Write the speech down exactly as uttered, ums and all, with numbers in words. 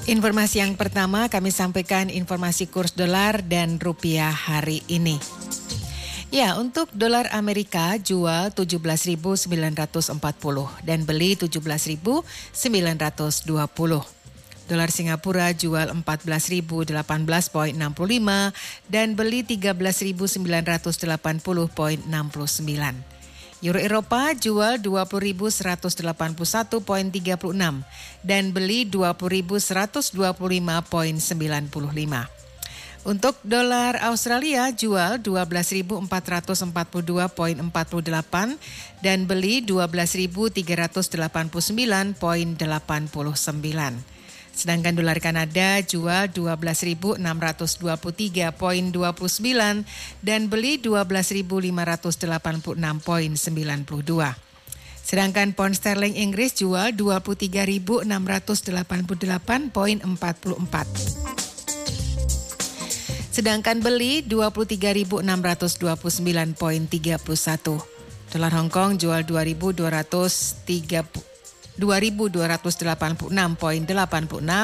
Informasi yang pertama kami sampaikan informasi kurs dolar dan rupiah hari ini. Ya, untuk dolar Amerika jual tujuh belas ribu sembilan ratus empat puluh dan beli tujuh belas ribu sembilan ratus dua puluh. Dolar Singapura jual empat belas ribu delapan belas koma enam lima dan beli tiga belas ribu sembilan ratus delapan puluh koma enam sembilan. Euro Eropa jual dua puluh ribu seratus delapan puluh satu koma tiga enam dan beli dua puluh ribu seratus dua puluh lima koma sembilan lima. Untuk dolar Australia jual dua belas ribu empat ratus empat puluh dua koma empat delapan dan beli dua belas ribu tiga ratus delapan puluh sembilan koma delapan sembilan. Sedangkan dolar Kanada jual dua belas ribu enam ratus dua puluh tiga koma dua sembilan dan beli dua belas ribu lima ratus delapan puluh enam koma sembilan dua. Sedangkan pound sterling Inggris jual dua puluh tiga ribu enam ratus delapan puluh delapan koma empat empat. Sedangkan beli dua puluh tiga ribu enam ratus dua puluh sembilan koma tiga satu. Dolar Hong Kong jual dua ribu dua ratus delapan puluh enam koma delapan enam